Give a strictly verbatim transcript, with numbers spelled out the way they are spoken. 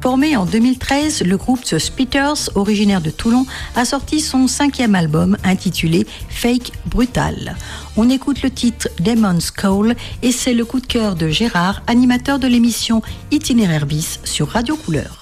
Formé en deux mille treize, le groupe The Spitters, originaire de Toulon, a sorti son cinquième album intitulé Fake Brutal. On écoute le titre Demon's Call et c'est le coup de cœur de Gérard, animateur de l'émission Itinéraire bis sur Radio Couleur.